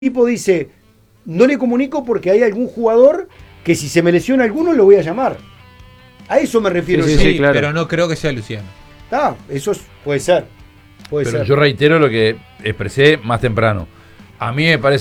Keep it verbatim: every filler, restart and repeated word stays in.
tipo dice, no le comunico porque hay algún jugador que si se me lesiona alguno lo voy a llamar. A eso me refiero. Sí, yo. sí, sí, claro. Pero no creo que sea Luciano. Ah, eso es- puede ser. Puede Pero ser. yo reitero lo que expresé más temprano. A mí me parece